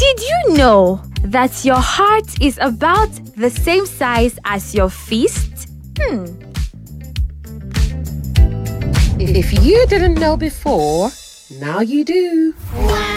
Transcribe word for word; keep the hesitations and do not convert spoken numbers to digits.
Did you know that your heart is about the same size as your fist? Hmm. If you didn't know before, now you do.